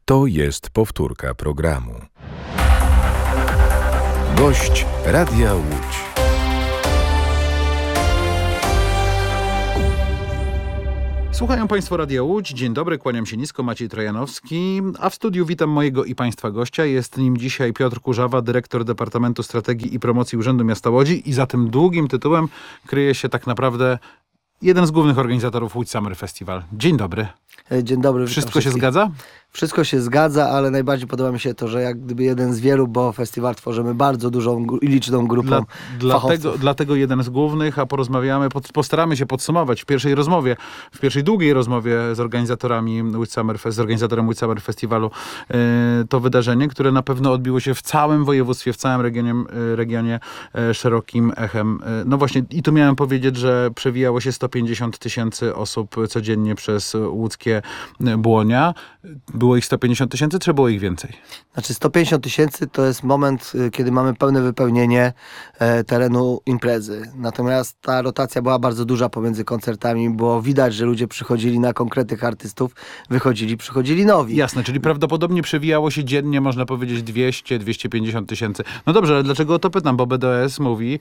To jest powtórka programu. Gość Radia Łódź. Słuchają Państwo Radia Łódź. Dzień dobry, kłaniam się nisko, Maciej Trojanowski. A w studiu witam mojego i Państwa gościa. Jest nim dzisiaj Piotr Kurzawa, dyrektor Departamentu Strategii i Promocji Urzędu Miasta Łodzi. I za tym długim tytułem kryje się tak naprawdę jeden z głównych organizatorów Łódź Summer Festival. Dzień dobry. Dzień dobry. Wszystko się zgadza? Wszystko się zgadza, ale najbardziej podoba mi się to, że jak gdyby jeden z wielu, bo festiwal tworzymy bardzo dużą i liczną grupą fachowców. Dlatego jeden z głównych, a porozmawiamy, postaramy się podsumować w pierwszej długiej rozmowie z organizatorem Łódź Summer Festiwalu to wydarzenie, które na pewno odbiło się w całym województwie, w całym regionie szerokim echem. No właśnie, i tu miałem powiedzieć, że przewijało się 150 000 osób codziennie przez łódzkie Błonia. Było ich 150 000, czy było ich więcej? Znaczy 150 000 to jest moment, kiedy mamy pełne wypełnienie terenu imprezy. Natomiast ta rotacja była bardzo duża pomiędzy koncertami, bo widać, że ludzie przychodzili na konkretnych artystów, przychodzili nowi. Jasne, czyli prawdopodobnie przewijało się dziennie, można powiedzieć 200-250 000. No dobrze, ale dlaczego o to pytam? Bo BDS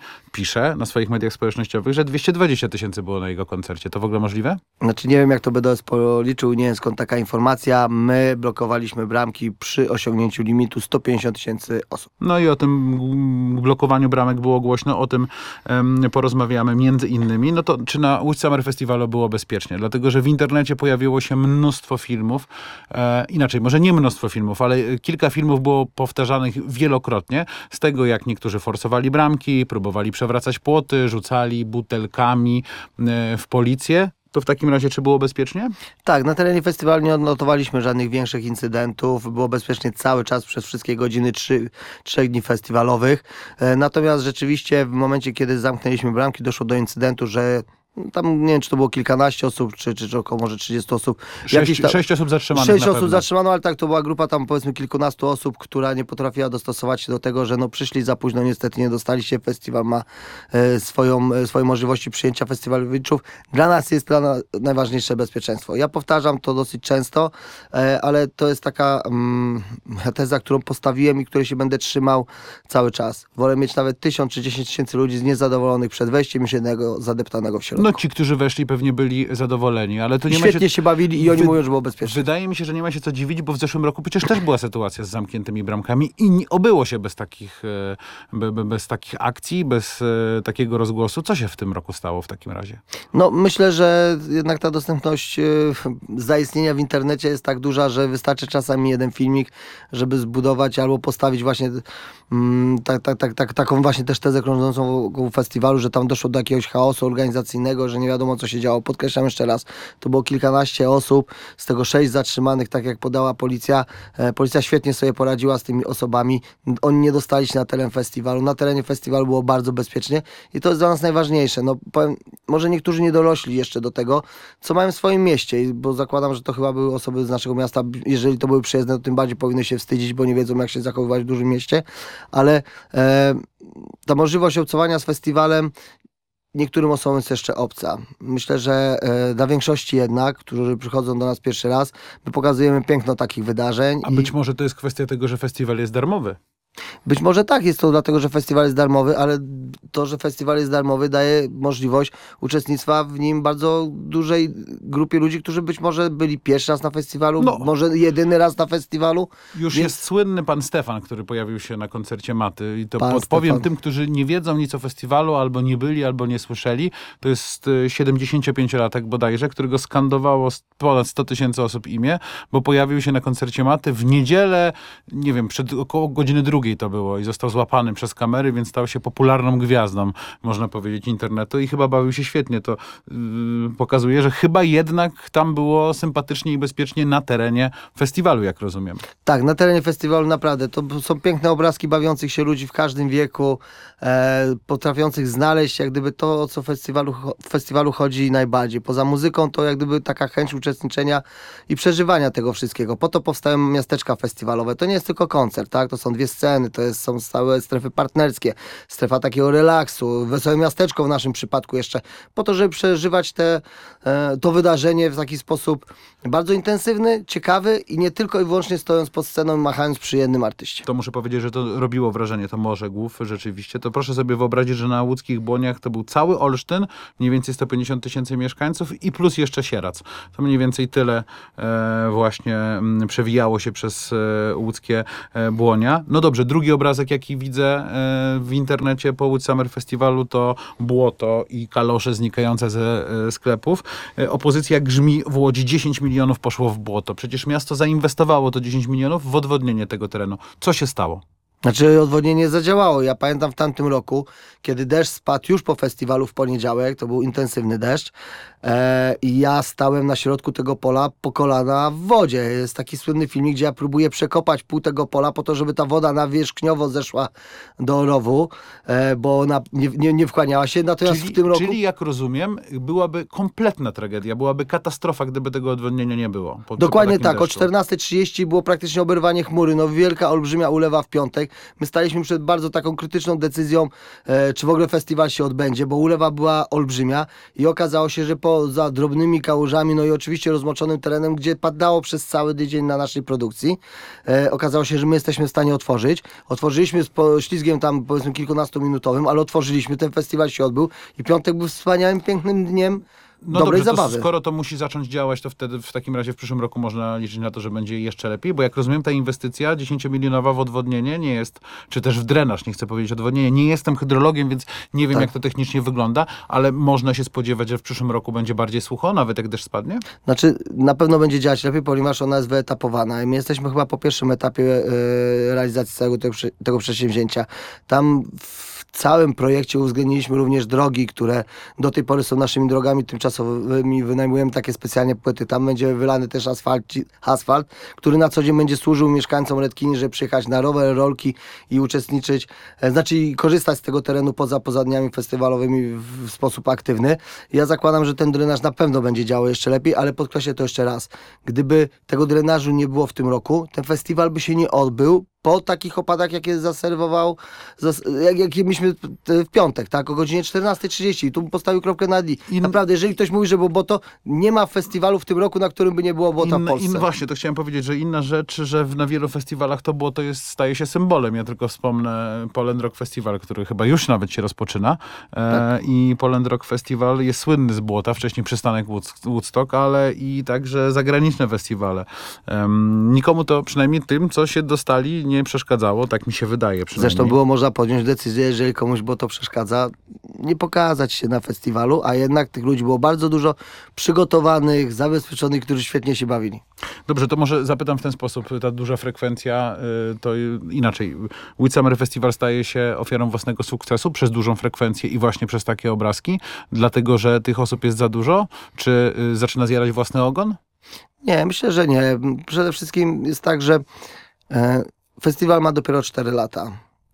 pisze na swoich mediach społecznościowych, że 220 000 było na jego koncercie. To w ogóle możliwe? Znaczy nie wiem, jak to BDS policzył, nie wiem skąd taka informacja. My blokowaliśmy bramki przy osiągnięciu limitu 150 000 osób. No i o tym blokowaniu bramek było głośno, o tym porozmawiamy między innymi. No to czy na Łódź Summer Festiwalu było bezpiecznie? Dlatego, że w internecie pojawiło się mnóstwo filmów, inaczej, może nie mnóstwo filmów, ale kilka filmów było powtarzanych wielokrotnie z tego, jak niektórzy forsowali bramki, próbowali przewracać płoty, rzucali butelkami w policję. To w takim razie czy było bezpiecznie? Tak, na terenie festiwalu nie odnotowaliśmy żadnych większych incydentów. Było bezpiecznie cały czas przez wszystkie godziny 3 dni festiwalowych. Natomiast rzeczywiście w momencie, kiedy zamknęliśmy bramki, doszło do incydentu, że tam nie wiem, czy to było kilkanaście osób, czy około może 30 osób. 6 osób zatrzymanych. 6 osób zatrzymano, ale tak, to była grupa tam powiedzmy kilkunastu osób, która nie potrafiła dostosować się do tego, że no przyszli za późno, niestety nie dostali się. Festiwal ma swoje możliwości przyjęcia festiwalowiczów. Dla nas jest najważniejsze bezpieczeństwo. Ja powtarzam to dosyć często, ale to jest taka teza, którą postawiłem i której się będę trzymał cały czas. Wolę mieć nawet 1000 czy 10 000 ludzi niezadowolonych przed wejściem niż jednego zadeptanego w środku. No ci, którzy weszli, pewnie byli zadowoleni, ale to nie Świetnie się bawili i oni mówią, że było bezpiecznie. Wydaje mi się, że nie ma się co dziwić, bo w zeszłym roku przecież też była sytuacja z zamkniętymi bramkami i nie obyło się bez takich akcji, bez takiego rozgłosu. Co się w tym roku stało w takim razie? No myślę, że jednak ta dostępność zaistnienia w internecie jest tak duża, że wystarczy czasami jeden filmik, żeby zbudować albo postawić właśnie taką właśnie też tezę krążącą wokół festiwalu, że tam doszło do jakiegoś chaosu organizacyjnego, że nie wiadomo co się działo. Podkreślam jeszcze raz, to było kilkanaście osób, z tego 6 zatrzymanych, tak jak podała policja. Policja świetnie sobie poradziła z tymi osobami. Oni nie dostali się na teren festiwalu. Na terenie festiwalu było bardzo bezpiecznie i to jest dla nas najważniejsze. No powiem, może niektórzy nie dorośli jeszcze do tego, co mają w swoim mieście, bo zakładam, że to chyba były osoby z naszego miasta. Jeżeli to były przyjezdne, to tym bardziej powinny się wstydzić, bo nie wiedzą, jak się zachowywać w dużym mieście, ale ta możliwość obcowania z festiwalem niektórym osobom jest jeszcze obca. Myślę, że dla większości jednak, którzy przychodzą do nas pierwszy raz, my pokazujemy piękno takich wydarzeń. A być może to jest kwestia tego, że festiwal jest darmowy. Być może tak, jest to dlatego, że festiwal jest darmowy, ale to, że festiwal jest darmowy, daje możliwość uczestnictwa w nim bardzo dużej grupie ludzi, którzy być może byli pierwszy raz na festiwalu, może jedyny raz na festiwalu. Już jest słynny pan Stefan, który pojawił się na koncercie Maty i to podpowiem tym, którzy nie wiedzą nic o festiwalu, albo nie byli, albo nie słyszeli. To jest 75-latek bodajże, którego skandowało ponad 100 000 osób imię, bo pojawił się na koncercie Maty w niedzielę, nie wiem, przed około godziny 2 to było i został złapany przez kamery, więc stał się popularną gwiazdą, można powiedzieć, internetu i chyba bawił się świetnie. To pokazuje, że chyba jednak tam było sympatycznie i bezpiecznie na terenie festiwalu, jak rozumiem. Tak, na terenie festiwalu naprawdę. To są piękne obrazki bawiących się ludzi w każdym wieku, potrafiących znaleźć jak gdyby to, o co w festiwalu chodzi najbardziej. Poza muzyką to jak gdyby taka chęć uczestniczenia i przeżywania tego wszystkiego. Po to powstają miasteczka festiwalowe. To nie jest tylko koncert, tak? To są 2 sceny, to są stałe strefy partnerskie, strefa takiego relaksu, wesołe miasteczko w naszym przypadku jeszcze, po to, żeby przeżywać to wydarzenie w taki sposób bardzo intensywny, ciekawy i nie tylko i wyłącznie stojąc pod sceną i machając przy jednym artyście. To muszę powiedzieć, że to robiło wrażenie, to Morze Głów rzeczywiście. To proszę sobie wyobrazić, że na łódzkich Błoniach to był cały Olsztyn, mniej więcej 150 000 mieszkańców i plus jeszcze Sieradz. To mniej więcej tyle właśnie przewijało się przez łódzkie Błonia. No dobrze, drugi obrazek, jaki widzę w internecie po Łódź Summer Festiwalu, to błoto i kalosze znikające ze sklepów. Opozycja grzmi w Łodzi, 10 milionów poszło w błoto. Przecież miasto zainwestowało to 10 milionów w odwodnienie tego terenu. Co się stało? Znaczy odwodnienie zadziałało. Ja pamiętam w tamtym roku, kiedy deszcz spadł już po festiwalu w poniedziałek, to był intensywny deszcz i ja stałem na środku tego pola po kolana w wodzie. Jest taki słynny filmik, gdzie ja próbuję przekopać pół tego pola po to, żeby ta woda nawierzchniowo zeszła do rowu, bo ona nie wchłaniała się. Natomiast w tym roku... Czyli jak rozumiem, byłaby kompletna tragedia, byłaby katastrofa, gdyby tego odwodnienia nie było. Dokładnie tak, o 14:30 było praktycznie oberwanie chmury, no wielka, olbrzymia ulewa w piątek. My staliśmy przed bardzo taką krytyczną decyzją, czy w ogóle festiwal się odbędzie, bo ulewa była olbrzymia i okazało się, że poza drobnymi kałużami, no i oczywiście rozmoczonym terenem, gdzie padało przez cały tydzień na naszej produkcji, okazało się, że my jesteśmy w stanie otworzyć. Otworzyliśmy z poślizgiem tam powiedzmy kilkunastominutowym, ale otworzyliśmy, ten festiwal się odbył i piątek był wspaniałym, pięknym dniem dobrej zabawy. Skoro to musi zacząć działać, to wtedy w takim razie w przyszłym roku można liczyć na to, że będzie jeszcze lepiej, bo jak rozumiem, ta inwestycja 10-milionowa w odwodnienie nie jest, czy też w drenaż, nie chcę powiedzieć odwodnienie, nie jestem hydrologiem, więc nie wiem, jak to technicznie wygląda, ale można się spodziewać, że w przyszłym roku będzie bardziej sucho, nawet jak deszcz spadnie? Znaczy, na pewno będzie działać lepiej, ponieważ ona jest wyetapowana i my jesteśmy chyba po pierwszym etapie realizacji całego tego przedsięwzięcia. Tam w całym projekcie uwzględniliśmy również drogi, które do tej pory są naszymi drogami tymczasowymi. Wynajmujemy takie specjalnie płyty. Tam będzie wylany też asfalt, który na co dzień będzie służył mieszkańcom Redkini, żeby przyjechać na rower, rolki i uczestniczyć, znaczy korzystać z tego terenu poza dniami festiwalowymi w sposób aktywny. Ja zakładam, że ten drenaż na pewno będzie działał jeszcze lepiej, ale podkreślę to jeszcze raz. Gdyby tego drenażu nie było w tym roku, ten festiwal by się nie odbył po takich opadach, jakie zaserwował, jakie mieliśmy w piątek, tak, o godzinie 14:30. Tu postawił kropkę na i. Naprawdę, jeżeli ktoś mówi, że było błoto, nie ma festiwalu w tym roku, na którym by nie było błota w Polsce. Właśnie, to chciałem powiedzieć, że inna rzecz, że na wielu festiwalach to błoto staje się symbolem. Ja tylko wspomnę Poland Rock Festival, który chyba już nawet się rozpoczyna. Tak. I Poland Rock Festival jest słynny z błota, wcześniej przystanek Woodstock, ale i także zagraniczne festiwale. Nikomu to, przynajmniej tym, co się dostali, nie przeszkadzało, tak mi się wydaje przynajmniej. Zresztą było można podjąć decyzję, jeżeli komuś było to przeszkadza, nie pokazać się na festiwalu, a jednak tych ludzi było bardzo dużo przygotowanych, zabezpieczonych, którzy świetnie się bawili. Dobrze, to może zapytam w ten sposób, ta duża frekwencja, to inaczej. Łódź Summer Festival staje się ofiarą własnego sukcesu przez dużą frekwencję i właśnie przez takie obrazki, dlatego, że tych osób jest za dużo? Czy zaczyna zjadać własny ogon? Nie, myślę, że nie. Przede wszystkim jest tak, że festiwal ma dopiero 4 lata.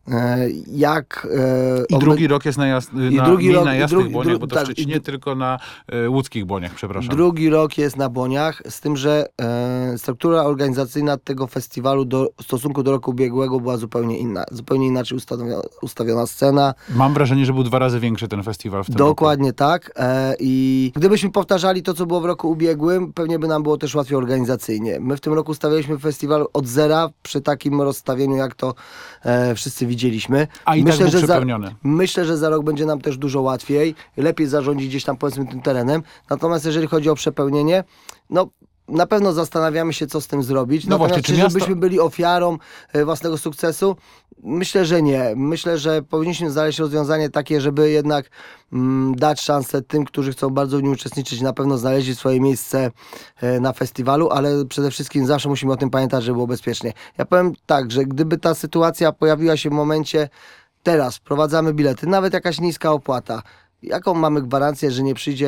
I drugi rok jest na Jasnych Błoniach, bo to w Szczecinie, tylko na łódzkich Błoniach, przepraszam. Drugi rok jest na Błoniach, z tym, że struktura organizacyjna tego festiwalu w stosunku do roku ubiegłego była zupełnie inna. Zupełnie inaczej ustawiona scena. Mam wrażenie, że był 2 razy większy ten festiwal w tym roku. Dokładnie tak. I gdybyśmy powtarzali to, co było w roku ubiegłym, pewnie by nam było też łatwiej organizacyjnie. My w tym roku stawialiśmy festiwal od zera przy takim rozstawieniu, jak to wszyscy widzieliśmy. A i myślę, tak był przepełniony. Myślę, że za rok będzie nam też dużo łatwiej. Lepiej zarządzić gdzieś tam, powiedzmy, tym terenem. Natomiast jeżeli chodzi o przepełnienie, no na pewno zastanawiamy się, co z tym zrobić. No natomiast właśnie, czy żebyśmy byli ofiarą własnego sukcesu? Myślę, że nie. Myślę, że powinniśmy znaleźć rozwiązanie takie, żeby jednak dać szansę tym, którzy chcą bardzo w nim uczestniczyć. Na pewno znaleźli swoje miejsce na festiwalu, ale przede wszystkim zawsze musimy o tym pamiętać, żeby było bezpiecznie. Ja powiem tak, że gdyby ta sytuacja pojawiła się w momencie, teraz wprowadzamy bilety, nawet jakaś niska opłata, jaką mamy gwarancję, że nie przyjdzie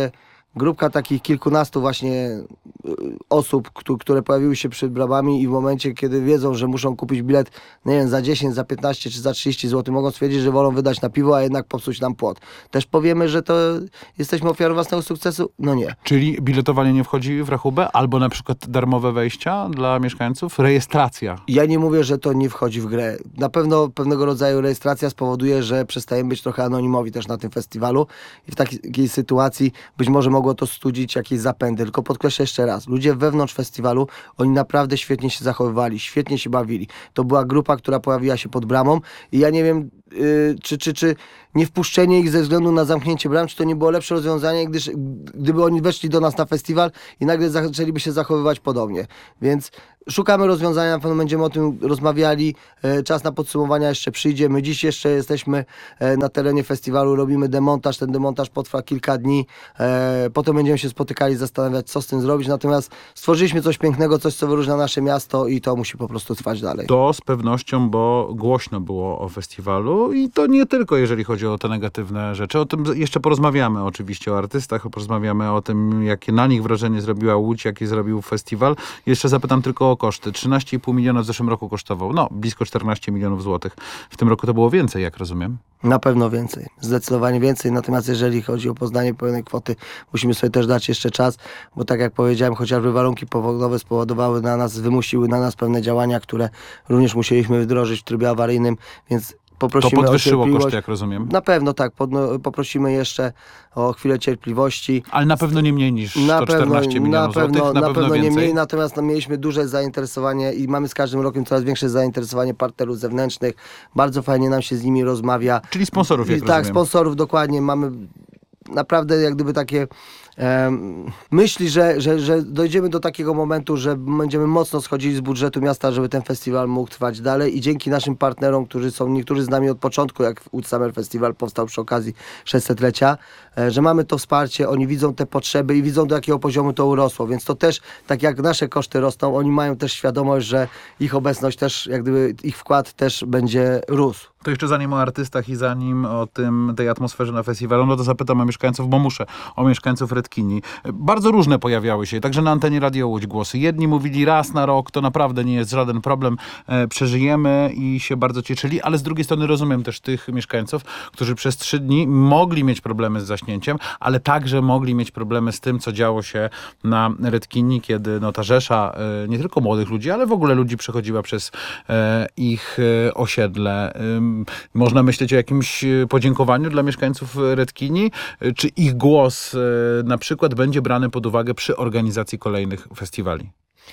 grupka takich kilkunastu właśnie osób, które pojawiły się przed bramami i w momencie, kiedy wiedzą, że muszą kupić bilet, nie wiem, za 10, za 15 czy za 30 zł, mogą stwierdzić, że wolą wydać na piwo, a jednak popsuć nam płot. Też powiemy, że to jesteśmy ofiarą własnego sukcesu? No nie. Czyli biletowanie nie wchodzi w rachubę? Albo na przykład darmowe wejścia dla mieszkańców? Rejestracja? Ja nie mówię, że to nie wchodzi w grę. Na pewno pewnego rodzaju rejestracja spowoduje, że przestajemy być trochę anonimowi też na tym festiwalu i w takiej sytuacji być może mogło to studzić jakieś zapędy. Tylko podkreślę jeszcze raz, ludzie wewnątrz festiwalu, oni naprawdę świetnie się zachowywali, świetnie się bawili. To była grupa, która pojawiła się pod bramą i ja nie wiem, czy nie wpuszczenie ich ze względu na zamknięcie bram, czy to nie było lepsze rozwiązanie, gdyby oni weszli do nas na festiwal i nagle zaczęliby się zachowywać podobnie. Więc szukamy rozwiązania, na pewno będziemy o tym rozmawiali. Czas na podsumowania jeszcze przyjdzie. My dziś jeszcze jesteśmy na terenie festiwalu, robimy demontaż. Ten demontaż potrwa kilka dni. Potem będziemy się spotykali, zastanawiać, co z tym zrobić. Natomiast stworzyliśmy coś pięknego, coś, co wyróżnia nasze miasto i to musi po prostu trwać dalej. To z pewnością, bo głośno było o festiwalu i to nie tylko jeżeli chodzi o te negatywne rzeczy. O tym jeszcze porozmawiamy oczywiście, o artystach, porozmawiamy o tym, jakie na nich wrażenie zrobiła Łódź, jakie zrobił festiwal. Jeszcze zapytam tylko o koszty. 13,5 miliona w zeszłym roku kosztował. No, blisko 14 milionów złotych. W tym roku to było więcej, jak rozumiem. Na pewno więcej. Zdecydowanie więcej. Natomiast jeżeli chodzi o poznanie pełnej kwoty, musimy sobie też dać jeszcze czas, bo tak jak powiedziałem, chociażby warunki pogodowe spowodowały na nas, wymusiły na nas pewne działania, które również musieliśmy wdrożyć w trybie awaryjnym, więc poprosimy to podwyższyło o cierpliwość. koszty, jak rozumiem. Na pewno tak. Poprosimy jeszcze o chwilę cierpliwości. Ale na pewno nie mniej niż 114 milionów złotych. Na pewno nie więcej. mniej, natomiast mieliśmy duże zainteresowanie i mamy z każdym rokiem coraz większe zainteresowanie partnerów zewnętrznych. Bardzo fajnie nam się z nimi rozmawia. Czyli sponsorów, jak Tak, rozumiem. sponsorów dokładnie. Mamy naprawdę jak gdyby takie myśli, że dojdziemy do takiego momentu, że będziemy mocno schodzili z budżetu miasta, żeby ten festiwal mógł trwać dalej i dzięki naszym partnerom, którzy są niektórzy z nami od początku, jak Łódź Summer Festival powstał przy okazji 600-lecia, że mamy to wsparcie, oni widzą te potrzeby i widzą, do jakiego poziomu to urosło, więc to też, tak jak nasze koszty rosną, oni mają też świadomość, że ich obecność też, jak gdyby ich wkład też będzie rósł. To jeszcze zanim o artystach i zanim o tej atmosferze na festiwalu, no to zapytam o mieszkańców, bo muszę, o mieszkańców Redkini. Bardzo różne pojawiały się, także na antenie Radio Łódź głosy. Jedni mówili raz na rok, to naprawdę nie jest żaden problem, przeżyjemy i się bardzo cieszyli, ale z drugiej strony rozumiem też tych mieszkańców, którzy przez 3 dni mogli mieć problemy z zaśnięciem, ale także mogli mieć problemy z tym, co działo się na Redkini, kiedy no, ta rzesza nie tylko młodych ludzi, ale w ogóle ludzi przechodziła przez ich osiedle. Można myśleć o jakimś podziękowaniu dla mieszkańców Redkini? Czy ich głos na przykład będzie brany pod uwagę przy organizacji kolejnych festiwali?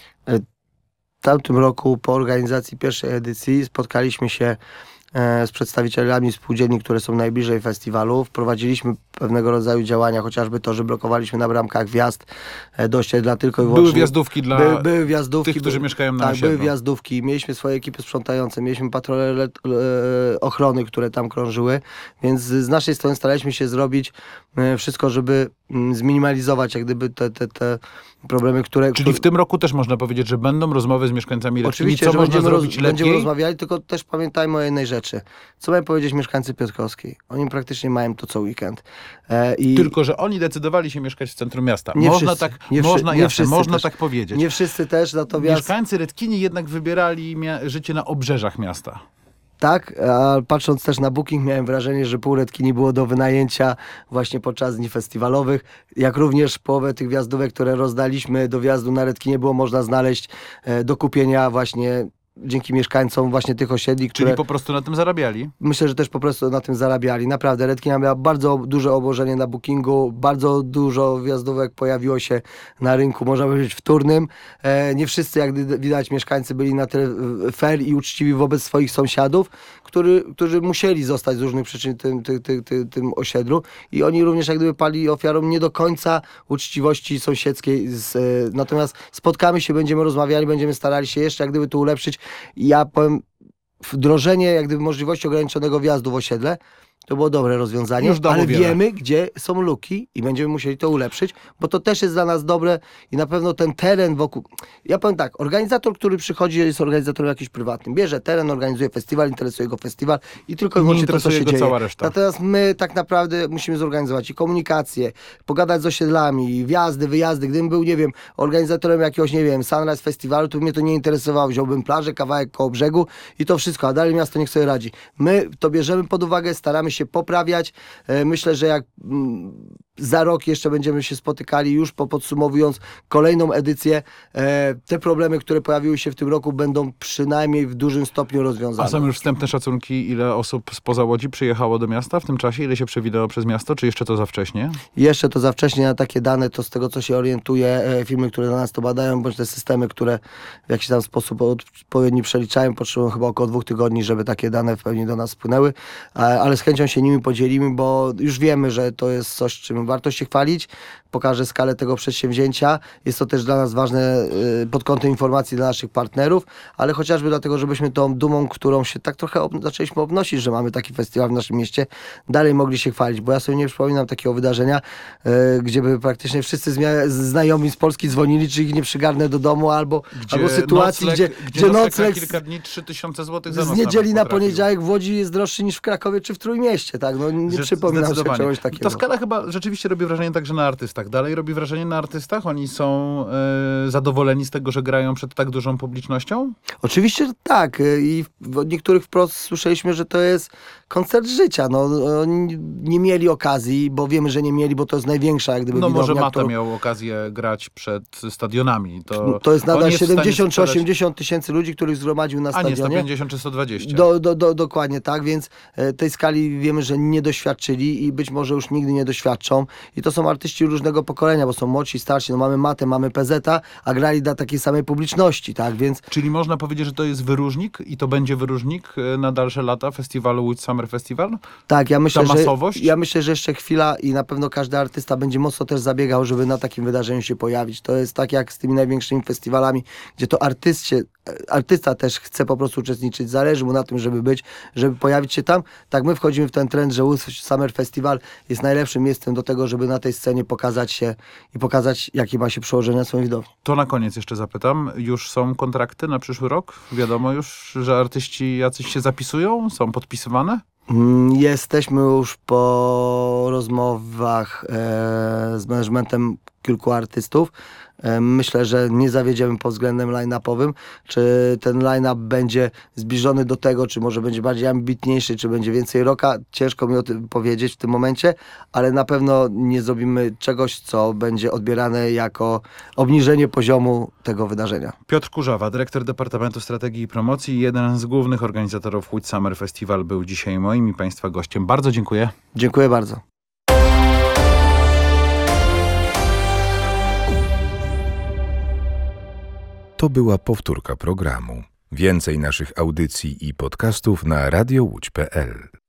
W tamtym roku po organizacji pierwszej edycji spotkaliśmy się z przedstawicielami spółdzielni, które są najbliżej festiwalu. Wprowadziliśmy pewnego rodzaju działania, chociażby to, że blokowaliśmy na bramkach wjazd do osiedla tylko i wyłącznie. Były wjazdówki dla były wjazdówki, tych, którzy mieszkają na tak, osiedlu. były wjazdówki. Mieliśmy swoje ekipy sprzątające, mieliśmy patrole ochrony, które tam krążyły, więc z naszej strony staraliśmy się zrobić wszystko, żeby zminimalizować jak gdyby te problemy, które... Czyli w tym roku też można powiedzieć, że będą rozmowy z mieszkańcami Redkini, Oczywiście, co że można zrobić lepiej? będziemy rozmawiali, tylko też pamiętajmy o jednej rzeczy. Co mają powiedzieć mieszkańcy Piotrkowskiej? Oni praktycznie mają to co weekend. Tylko, że oni decydowali się mieszkać w centrum miasta. Nie można wszyscy, tak, nie można, nie jasne, wszyscy można też. tak powiedzieć. Nie wszyscy też, natomiast... Mieszkańcy Redkini jednak wybierali życie na obrzeżach miasta. Tak, a patrząc też na booking miałem wrażenie, że pół Redkini było do wynajęcia właśnie podczas dni festiwalowych, jak również połowę tych wjazdówek, które rozdaliśmy do wjazdu na Redkinie było można znaleźć do kupienia właśnie dzięki mieszkańcom właśnie tych osiedli, które... Czyli po prostu na tym zarabiali? Myślę, że też po prostu na tym zarabiali. Naprawdę, Redkina miała bardzo duże obłożenie na bookingu, bardzo dużo wjazdówek pojawiło się na rynku, można powiedzieć wtórnym. Nie wszyscy, jak widać, mieszkańcy byli na tyle fair i uczciwi wobec swoich sąsiadów, którzy musieli zostać z różnych przyczyn tym osiedlu i oni również jak gdyby pali ofiarą nie do końca uczciwości sąsiedzkiej. Natomiast spotkamy się, będziemy rozmawiali, będziemy starali się jeszcze jak gdyby to ulepszyć. Ja powiem, wdrożenie jak gdyby możliwości ograniczonego wjazdu w osiedle To było dobre rozwiązanie, Już dało ale wiele. wiemy, gdzie są luki i będziemy musieli to ulepszyć, bo to też jest dla nas dobre i na pewno ten teren wokół... Ja powiem tak, organizator, który przychodzi, jest organizatorem jakimś prywatnym. Bierze teren, organizuje festiwal, interesuje go festiwal i tylko i Nie wyłącznie to, co interesuje się go dzieje. cała reszta. Natomiast my tak naprawdę musimy zorganizować i komunikację, pogadać z osiedlami, wjazdy, wyjazdy. Gdybym był, nie wiem, organizatorem jakiegoś, nie wiem, Sunrise Festiwalu, to mnie to nie interesowało. Wziąłbym plażę, kawałek koło brzegu i to wszystko, a dalej miasto niech sobie radzi. My to bierzemy pod uwagę, staramy się poprawiać. Myślę, że jak za rok jeszcze będziemy się spotykali, już podsumowując kolejną edycję, te problemy, które pojawiły się w tym roku, będą przynajmniej w dużym stopniu rozwiązane. A są już wstępne szacunki, ile osób spoza Łodzi przyjechało do miasta w tym czasie? Ile się przewidło przez miasto? Czy jeszcze to za wcześnie? Jeszcze to za wcześnie na takie dane, to z tego, co się orientuje, firmy, które na nas to badają, bądź te systemy, które w jakiś tam sposób odpowiedni przeliczają, potrzebują chyba około 2 tygodni, żeby takie dane w pełni do nas spłynęły, ale z chęcią się nimi podzielimy, bo już wiemy, że to jest coś, czym warto się chwalić. Pokażę skalę tego przedsięwzięcia. Jest to też dla nas ważne pod kątem informacji dla naszych partnerów, ale chociażby dlatego, żebyśmy tą dumą, którą się tak trochę zaczęliśmy obnosić, że mamy taki festiwal w naszym mieście, dalej mogli się chwalić, bo ja sobie nie przypominam takiego wydarzenia, gdzie by praktycznie wszyscy znajomi z Polski dzwonili, czy ich nie przygarnę do domu, albo sytuacji, gdzie nocleg na kilka dni 3000 zł za noc z niedzieli na potrafił. poniedziałek w Łodzi jest droższy niż w Krakowie czy w Trójmieście, tak? No nie przypominam sobie czegoś takiego. Ta skala chyba rzeczywiście robi wrażenie także na artystach. Dalej robi wrażenie na artystach? Oni są zadowoleni z tego, że grają przed tak dużą publicznością? Oczywiście, że tak. I od niektórych wprost słyszeliśmy, że to jest koncert życia. No, oni nie mieli okazji, bo wiemy, że nie mieli, bo to jest największa jak gdyby No może widownia, Mata miał okazję grać przed stadionami. To jest nadal on jest 70 czy sprzedać... 80 tysięcy ludzi, których zgromadził na A nie, stadionie. 150 czy 120. Dokładnie tak, więc tej skali wiemy, że nie doświadczyli i być może już nigdy nie doświadczą. I to są artyści różnego pokolenia, bo są młodsi, starsi. No mamy Matę, mamy PZ-a, a grali dla takiej samej publiczności, tak, więc... Czyli można powiedzieć, że to jest wyróżnik i to będzie wyróżnik na dalsze lata festiwalu Łódź Summer Festival? Tak, ja myślę, masowość? Ja myślę, że jeszcze chwila i na pewno każdy artysta będzie mocno też zabiegał, żeby na takim wydarzeniu się pojawić. To jest tak jak z tymi największymi festiwalami, gdzie to artysta też chce po prostu uczestniczyć, zależy mu na tym, żeby pojawić się tam. Tak, my wchodzimy w ten trend, że Łódź Summer Festival jest najlepszym miejscem do tego, żeby na tej scenie pokazać się i pokazać, jakie ma się przełożenie na swoją widownię. To na koniec jeszcze zapytam. Już są kontrakty na przyszły rok? Wiadomo już, że artyści jacyś się zapisują? Są podpisywane? Jesteśmy już po rozmowach z managementem kilku artystów. Myślę, że nie zawiedziemy pod względem line-upowym. Czy ten line-up będzie zbliżony do tego, czy może będzie bardziej ambitniejszy, czy będzie więcej rocka. Ciężko mi o tym powiedzieć w tym momencie, ale na pewno nie zrobimy czegoś, co będzie odbierane jako obniżenie poziomu tego wydarzenia. Piotr Kurzawa, dyrektor Departamentu Strategii i Promocji, jeden z głównych organizatorów Łódź Summer Festival, był dzisiaj moim i Państwa gościem. Bardzo dziękuję. Dziękuję bardzo. To była powtórka programu. Więcej naszych audycji i podcastów na radiołódź.pl.